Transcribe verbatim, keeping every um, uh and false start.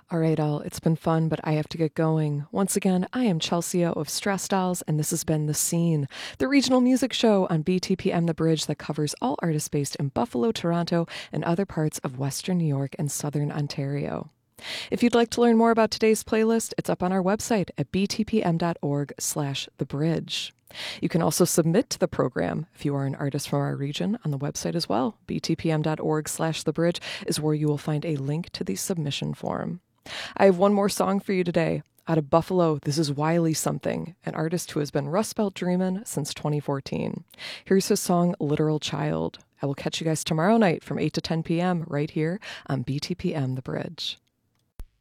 All right, all. It's been fun, but I have to get going. Once again, I am Chelsea of Stress Dolls, and this has been The Scene, the regional music show on B T P M The Bridge that covers all artists based in Buffalo, Toronto, and other parts of Western New York and Southern Ontario. If you'd like to learn more about today's playlist, it's up on our website at btpm.org slash the bridge. You can also submit to the program if you are an artist from our region on the website as well. btpm.org slash the bridge is where you will find a link to the submission form. I have one more song for you today. Out of Buffalo, this is Wiley Something, an artist who has been Rust Belt dreamin' since twenty fourteen. Here's his song, Literal Child. I will catch you guys tomorrow night from eight to ten p.m. right here on B T P M The Bridge.